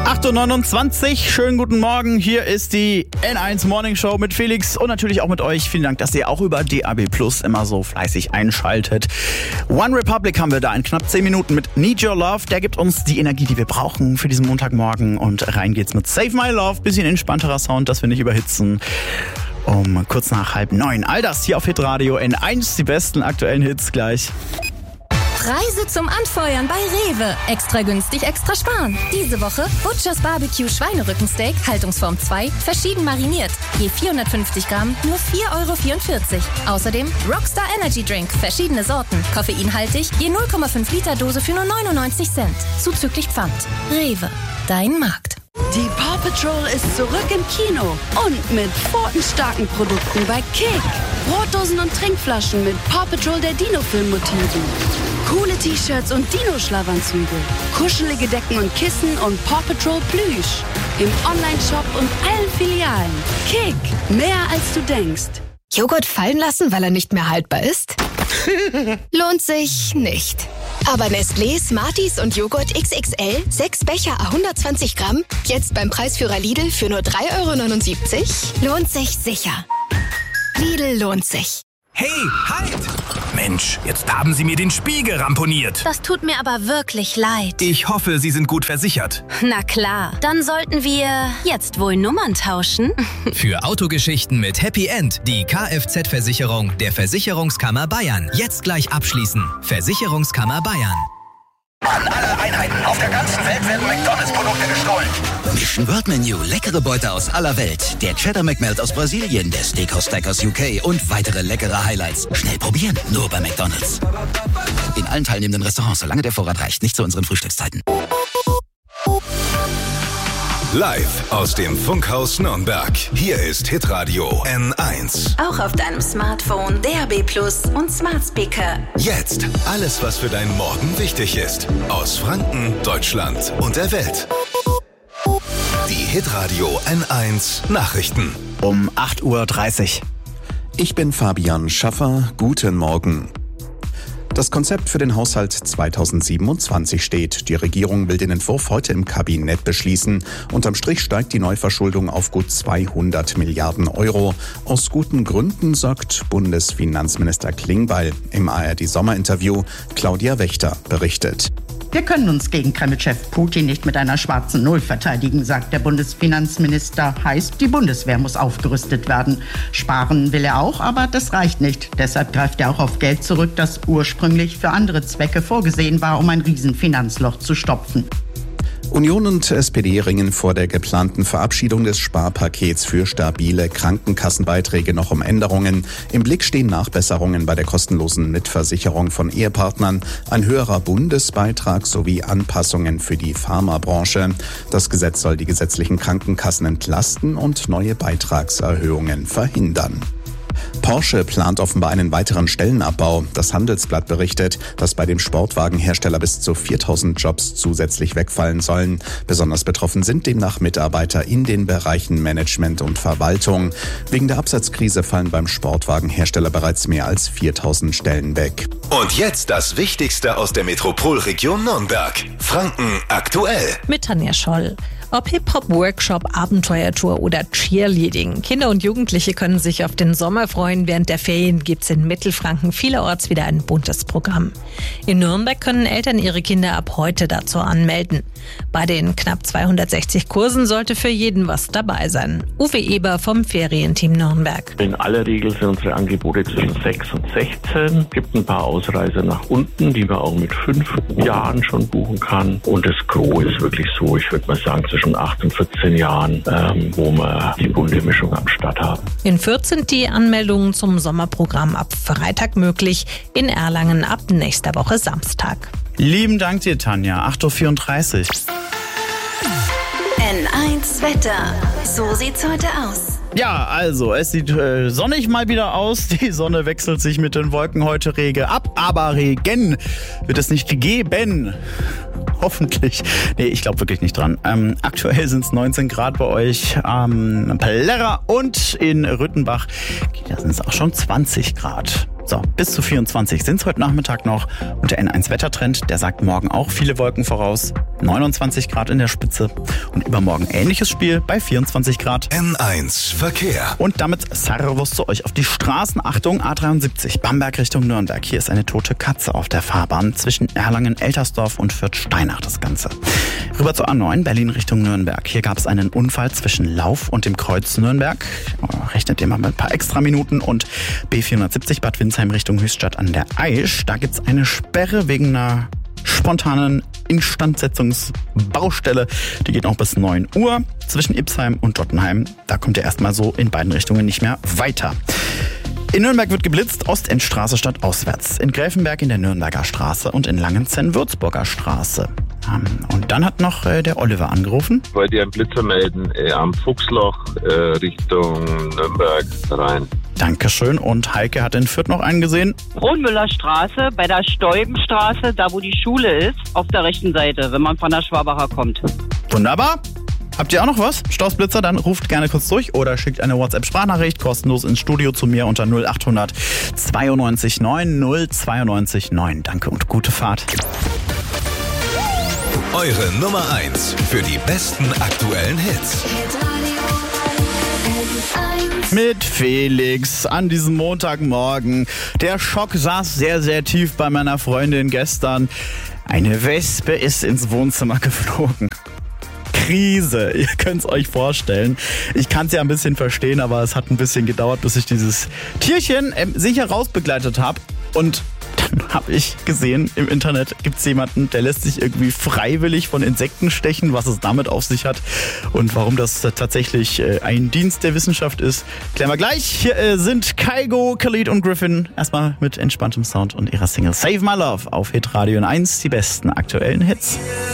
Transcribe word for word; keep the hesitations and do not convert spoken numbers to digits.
acht Uhr neunundzwanzig, schönen guten Morgen. Hier ist die N eins Morning Show mit Felix und natürlich auch mit euch. Vielen Dank, dass ihr auch über D A B Plus immer so fleißig einschaltet. One Republic haben wir da in knapp zehn Minuten mit Need Your Love. Der gibt uns die Energie, die wir brauchen für diesen Montagmorgen. Und rein geht's mit Save My Love. Bisschen entspannterer Sound, dass wir nicht überhitzen. Um kurz nach halb neun. All das hier auf Hitradio N eins. Die besten aktuellen Hits gleich. Preise zum Anfeuern bei Rewe. Extra günstig, extra sparen. Diese Woche Butchers Barbecue Schweinerückensteak, Haltungsform zwei, verschieden mariniert. Je vierhundertfünfzig Gramm, nur vier Euro vierundvierzig. Außerdem Rockstar Energy Drink, verschiedene Sorten. Koffeinhaltig, je null Komma fünf Liter Dose für nur neunundneunzig Cent. Zuzüglich Pfand. Rewe, dein Markt. Die Paw Patrol ist zurück im Kino und mit pfotenstarken Produkten bei Kick. Brotdosen und Trinkflaschen mit Paw Patrol der Dino-Film-Motiven. Coole T-Shirts und Dino-Schlafanzüge. Kuschelige Decken und Kissen und Paw Patrol Plüsch. Im Online-Shop und allen Filialen. Kick, mehr als du denkst. Joghurt fallen lassen, weil er nicht mehr haltbar ist? Lohnt sich nicht. Aber Nestlé, Smarties und Joghurt X X L, sechs Becher à hundertzwanzig Gramm, jetzt beim Preisführer Lidl für nur drei Euro neunundsiebzig, lohnt sich sicher. Lidl lohnt sich. Hey, halt! Mensch, jetzt haben Sie mir den Spiegel ramponiert. Das tut mir aber wirklich leid. Ich hoffe, Sie sind gut versichert. Na klar, dann sollten wir jetzt wohl Nummern tauschen. Für Autogeschichten mit Happy End die Kfz-Versicherung der Versicherungskammer Bayern. Jetzt gleich abschließen. Versicherungskammer Bayern. An alle Einheiten auf der ganzen Welt werden McDonalds-Produkte gestohlen. Mission World Menu, leckere Beute aus aller Welt. Der Cheddar McMelt aus Brasilien, der Steakhouse Stack aus U K und weitere leckere Highlights. Schnell probieren, nur bei McDonalds. In allen teilnehmenden Restaurants, solange der Vorrat reicht, nicht zu unseren Frühstückszeiten. Live aus dem Funkhaus Nürnberg. Hier ist Hitradio N eins. Auch auf deinem Smartphone, D A B Plus und Smart Speaker. Jetzt alles, was für deinen Morgen wichtig ist. Aus Franken, Deutschland und der Welt. Die Hitradio N eins Nachrichten. Um acht Uhr dreißig. Ich bin Fabian Schaffer. Guten Morgen. Das Konzept für den Haushalt zweitausendsiebenundzwanzig steht. Die Regierung will den Entwurf heute im Kabinett beschließen. Unterm Strich steigt die Neuverschuldung auf gut zweihundert Milliarden Euro. Aus guten Gründen, sagt Bundesfinanzminister Klingbeil. Im A R D-Sommerinterview Claudia Wächter berichtet. Wir können uns gegen Kreml-Chef Putin nicht mit einer schwarzen Null verteidigen, sagt der Bundesfinanzminister. Heißt, die Bundeswehr muss aufgerüstet werden. Sparen will er auch, aber das reicht nicht. Deshalb greift er auch auf Geld zurück, das ursprünglich für andere Zwecke vorgesehen war, um ein Riesenfinanzloch zu stopfen. Union und S P D ringen vor der geplanten Verabschiedung des Sparpakets für stabile Krankenkassenbeiträge noch um Änderungen. Im Blick stehen Nachbesserungen bei der kostenlosen Mitversicherung von Ehepartnern, ein höherer Bundesbeitrag sowie Anpassungen für die Pharmabranche. Das Gesetz soll die gesetzlichen Krankenkassen entlasten und neue Beitragserhöhungen verhindern. Porsche plant offenbar einen weiteren Stellenabbau. Das Handelsblatt berichtet, dass bei dem Sportwagenhersteller bis zu viertausend Jobs zusätzlich wegfallen sollen. Besonders betroffen sind demnach Mitarbeiter in den Bereichen Management und Verwaltung. Wegen der Absatzkrise fallen beim Sportwagenhersteller bereits mehr als viertausend Stellen weg. Und jetzt das Wichtigste aus der Metropolregion Nürnberg. Franken aktuell. Mit Tanja Scholl. Ob Hip-Hop-Workshop, Abenteuertour oder Cheerleading. Kinder und Jugendliche können sich auf den Sommer freuen. Während der Ferien gibt's in Mittelfranken vielerorts wieder ein buntes Programm. In Nürnberg können Eltern ihre Kinder ab heute dazu anmelden. Bei den knapp zweihundertsechzig Kursen sollte für jeden was dabei sein. Uwe Eber vom Ferienteam Nürnberg. In aller Regel sind unsere Angebote zwischen sechs und sechzehn. Es gibt ein paar Ausreißer nach unten, die man auch mit fünf Jahren schon buchen kann. Und das Gros ist wirklich so, ich würde mal sagen, zwischen acht und vierzehn Jahren, ähm, wo wir die bunte Mischung am Start haben. In Fürth sind die Anmeldungen zum Sommerprogramm ab Freitag möglich, in Erlangen ab nächster Woche Samstag. Lieben Dank dir, Tanja. acht Uhr vierunddreißig. N eins Wetter. So sieht's heute aus. Ja, also es sieht äh, sonnig mal wieder aus. Die Sonne wechselt sich mit den Wolken heute rege ab, aber Regen wird es nicht geben. Hoffentlich. Nee, ich glaube wirklich nicht dran. Ähm, aktuell sind es neunzehn Grad bei euch am ähm, Plärrer und in Rüttenbach. Da sind es auch schon zwanzig Grad. So, bis zu vierundzwanzig sind es heute Nachmittag noch. Und der N eins Wettertrend, der sagt morgen auch viele Wolken voraus. neunundzwanzig Grad in der Spitze. Und übermorgen ähnliches Spiel bei vierundzwanzig Grad. N eins Verkehr. Und damit Servus zu euch auf die Straßen. Achtung, A dreiundsiebzig, Bamberg Richtung Nürnberg. Hier ist eine tote Katze auf der Fahrbahn zwischen Erlangen, Eltersdorf und Fürth-Steinach das Ganze. Rüber zur A neun, Berlin Richtung Nürnberg. Hier gab es einen Unfall zwischen Lauf und dem Kreuz Nürnberg. Rechnet ihr mal mit ein paar extra Minuten. Und B vierhundertsiebzig, Bad Windsheim Richtung Höchstadt an der Aisch. Da gibt's eine Sperre wegen einer spontanen Instandsetzungsbaustelle. Die geht noch bis neun Uhr zwischen Ipsheim und Dottenheim. Da kommt ihr erstmal so in beiden Richtungen nicht mehr weiter. In Nürnberg wird geblitzt, Ostendstraße statt auswärts. In Gräfenberg in der Nürnberger Straße und in Langenzenn Würzburger Straße. Und dann hat noch äh, der Oliver angerufen. Ich wollte einen Blitzer melden äh, am Fuchsloch äh, Richtung Nürnberg rein. Dankeschön. Und Heike hat in Fürth noch einen gesehen. Kronmüller Straße, bei der Steubenstraße, da wo die Schule ist, auf der rechten Seite, wenn man von der Schwabacher kommt. Wunderbar. Habt ihr auch noch was? Stoßblitzer? Dann ruft gerne kurz durch oder schickt eine WhatsApp-Sprachnachricht kostenlos ins Studio zu mir unter null acht hundert zweiundneunzig neun null zweiundneunzig neun. Danke und gute Fahrt. Eure Nummer eins für die besten aktuellen Hits. Mit Felix an diesem Montagmorgen. Der Schock saß sehr, sehr tief bei meiner Freundin gestern. Eine Wespe ist ins Wohnzimmer geflogen. Krise, ihr könnt es euch vorstellen. Ich kann es ja ein bisschen verstehen, aber es hat ein bisschen gedauert, bis ich dieses Tierchen äh, sicher rausbegleitet habe. Und dann habe ich gesehen, im Internet gibt es jemanden, der lässt sich irgendwie freiwillig von Insekten stechen, was es damit auf sich hat und warum das tatsächlich äh, ein Dienst der Wissenschaft ist. Klären wir gleich. Hier äh, sind Kygo, Khalid und Griffin. Erstmal mit entspanntem Sound und ihrer Single Save My Love auf Hitradio eins, die besten aktuellen Hits.